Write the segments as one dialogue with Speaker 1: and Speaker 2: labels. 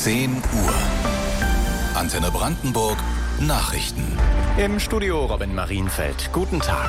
Speaker 1: 10 Uhr. Antenne Brandenburg Nachrichten.
Speaker 2: Im Studio Robin Marienfeld. Guten Tag.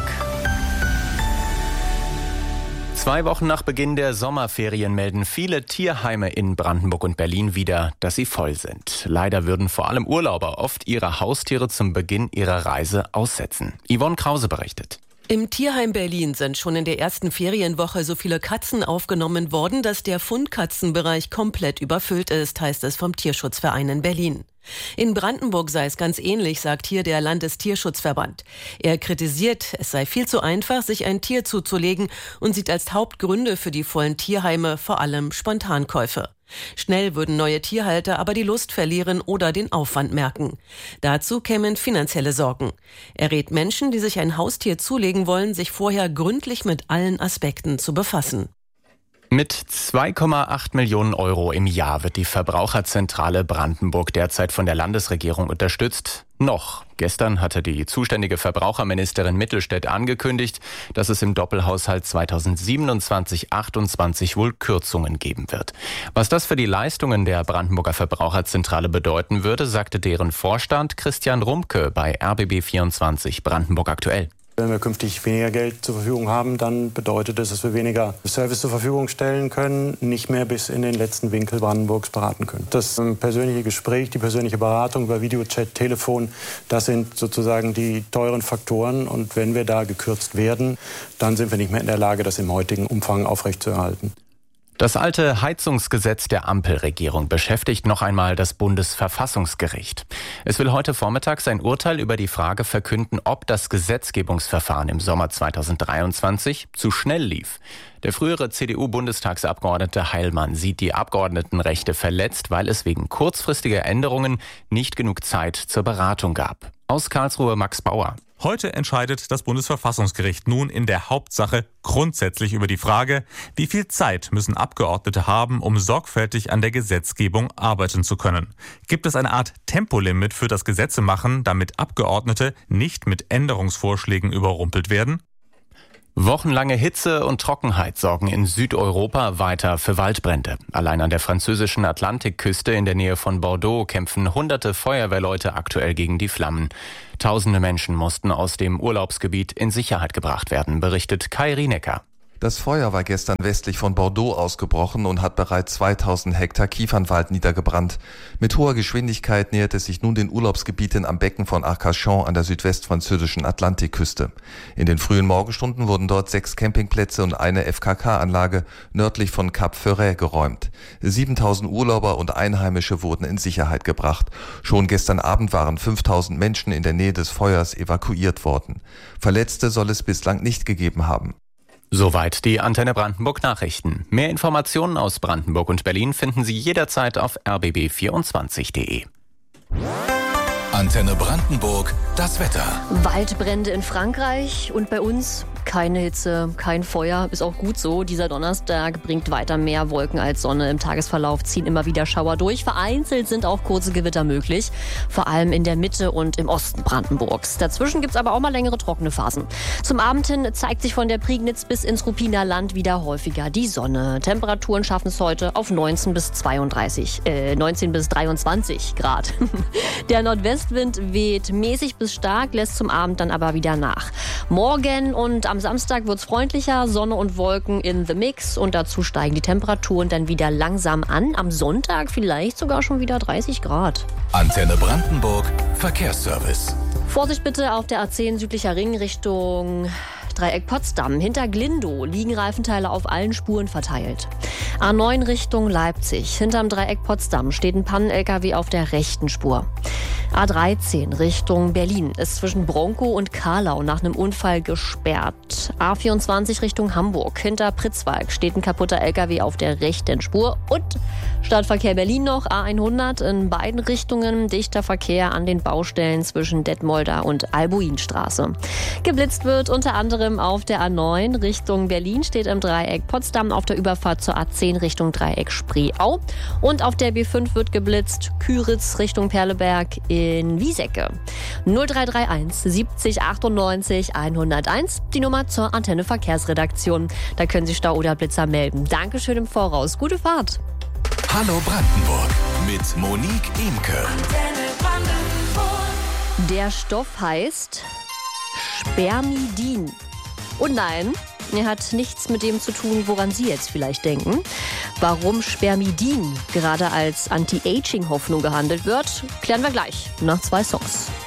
Speaker 2: 2 Wochen nach Beginn der Sommerferien melden viele Tierheime in Brandenburg und Berlin wieder, dass sie voll sind. Leider würden vor allem Urlauber oft ihre Haustiere zum Beginn ihrer Reise aussetzen. Yvonne Krause berichtet.
Speaker 3: Im Tierheim Berlin sind schon in der ersten Ferienwoche so viele Katzen aufgenommen worden, dass der Fundkatzenbereich komplett überfüllt ist, heißt es vom Tierschutzverein in Berlin. In Brandenburg sei es ganz ähnlich, sagt hier der Landestierschutzverband. Er kritisiert, es sei viel zu einfach, sich ein Tier zuzulegen und sieht als Hauptgründe für die vollen Tierheime vor allem Spontankäufe. Schnell würden neue Tierhalter aber die Lust verlieren oder den Aufwand merken. Dazu kämen finanzielle Sorgen. Er rät Menschen, die sich ein Haustier zulegen wollen, sich vorher gründlich mit allen Aspekten zu befassen.
Speaker 2: Mit 2,8 Millionen Euro im Jahr wird die Verbraucherzentrale Brandenburg derzeit von der Landesregierung unterstützt. Noch. Gestern hatte die zuständige Verbraucherministerin Mittelstädt angekündigt, dass es im Doppelhaushalt 2027/28 wohl Kürzungen geben wird. Was das für die Leistungen der Brandenburger Verbraucherzentrale bedeuten würde, sagte deren Vorstand Christian Rumke bei RBB24 Brandenburg aktuell.
Speaker 4: Wenn wir künftig weniger Geld zur Verfügung haben, dann bedeutet es, dass wir weniger Service zur Verfügung stellen können, nicht mehr bis in den letzten Winkel Brandenburgs beraten können. Das persönliche Gespräch, die persönliche Beratung über Videochat, Telefon, das sind sozusagen die teuren Faktoren. Und wenn wir da gekürzt werden, dann sind wir nicht mehr in der Lage, das im heutigen Umfang aufrechtzuerhalten.
Speaker 2: Das alte Heizungsgesetz der Ampelregierung beschäftigt noch einmal das Bundesverfassungsgericht. Es will heute Vormittag sein Urteil über die Frage verkünden, ob das Gesetzgebungsverfahren im Sommer 2023 zu schnell lief. Der frühere CDU-Bundestagsabgeordnete Heilmann sieht die Abgeordnetenrechte verletzt, weil es wegen kurzfristiger Änderungen nicht genug Zeit zur Beratung gab. Aus Karlsruhe Max Bauer.
Speaker 5: Heute entscheidet das Bundesverfassungsgericht nun in der Hauptsache grundsätzlich über die Frage, wie viel Zeit müssen Abgeordnete haben, um sorgfältig an der Gesetzgebung arbeiten zu können. Gibt es eine Art Tempolimit für das Gesetzemachen, damit Abgeordnete nicht mit Änderungsvorschlägen überrumpelt werden?
Speaker 2: Wochenlange Hitze und Trockenheit sorgen in Südeuropa weiter für Waldbrände. Allein an der französischen Atlantikküste in der Nähe von Bordeaux kämpfen hunderte Feuerwehrleute aktuell gegen die Flammen. Tausende Menschen mussten aus dem Urlaubsgebiet in Sicherheit gebracht werden, berichtet Kai Rienecker.
Speaker 6: Das Feuer war gestern westlich von Bordeaux ausgebrochen und hat bereits 2000 Hektar Kiefernwald niedergebrannt. Mit hoher Geschwindigkeit nähert es sich nun den Urlaubsgebieten am Becken von Arcachon an der südwestfranzösischen Atlantikküste. In den frühen Morgenstunden wurden dort 6 Campingplätze und eine FKK-Anlage nördlich von Cap Ferret geräumt. 7000 Urlauber und Einheimische wurden in Sicherheit gebracht. Schon gestern Abend waren 5000 Menschen in der Nähe des Feuers evakuiert worden. Verletzte soll es bislang nicht gegeben haben.
Speaker 2: Soweit die Antenne Brandenburg Nachrichten. Mehr Informationen aus Brandenburg und Berlin finden Sie jederzeit auf rbb24.de.
Speaker 1: Antenne Brandenburg, das Wetter.
Speaker 7: Waldbrände in Frankreich und bei uns keine Hitze, kein Feuer. Ist auch gut so. Dieser Donnerstag bringt weiter mehr Wolken als Sonne. Im Tagesverlauf ziehen immer wieder Schauer durch. Vereinzelt sind auch kurze Gewitter möglich. Vor allem in der Mitte und im Osten Brandenburgs. Dazwischen gibt es aber auch mal längere trockene Phasen. Zum Abend hin zeigt sich von der Prignitz bis ins Ruppiner Land wieder häufiger die Sonne. Temperaturen schaffen es heute auf 19 bis 23 Grad. Der Nordwestwind weht mäßig bis stark, lässt zum Abend dann aber wieder nach. Morgen und am Samstag wird es freundlicher, Sonne und Wolken in the mix und dazu steigen die Temperaturen dann wieder langsam an. Am Sonntag vielleicht sogar schon wieder 30 Grad.
Speaker 1: Antenne Brandenburg, Verkehrsservice.
Speaker 7: Vorsicht bitte auf der A10 südlicher Ring Richtung Dreieck Potsdam. Hinter Glindow liegen Reifenteile auf allen Spuren verteilt. A9 Richtung Leipzig. Hinterm Dreieck Potsdam steht ein Pannen-LKW auf der rechten Spur. A13 Richtung Berlin ist zwischen Bronkow und Karlau nach einem Unfall gesperrt. A24 Richtung Hamburg. Hinter Pritzwalk steht ein kaputter LKW auf der rechten Spur. Und Stadtverkehr Berlin noch, A100 in beiden Richtungen. Dichter Verkehr an den Baustellen zwischen Detmolder und Albuinstraße. Geblitzt wird unter anderem auf der A9 Richtung Berlin, steht im Dreieck Potsdam auf der Überfahrt zur A10 Richtung Dreieck Spreeau. Und auf der B5 wird geblitzt, Küritz Richtung Perleberg in Wiesecke. 0331 70 98 101, die Nummer zur Antenne Verkehrsredaktion. Da können Sie Stau oder Blitzer melden. Dankeschön im Voraus. Gute Fahrt.
Speaker 1: Hallo Brandenburg. Mit Monique Imke.
Speaker 7: Der Stoff heißt Spermidin. Und nein, er hat nichts mit dem zu tun, woran Sie jetzt vielleicht denken. Warum Spermidin gerade als Anti-Aging-Hoffnung gehandelt wird, klären wir gleich nach 2 Songs.